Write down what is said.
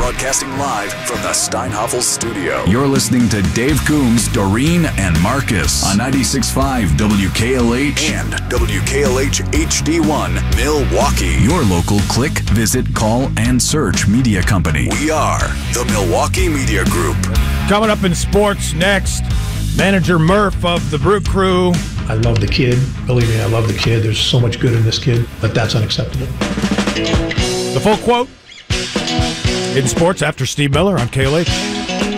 broadcasting live from the Steinhoffel studio. You're listening to Dave Coombs, Doreen, and Marcus on 96.5 WKLH and WKLH HD1 Milwaukee. Your local click, visit, call, and search media company. We are the Milwaukee Media Group. Coming up in sports next, manager Murph of the Brew Crew. I love the kid. Believe me, I love the kid. There's so much good in this kid, but that's unacceptable. The full quote in sports after Steve Miller on KLH.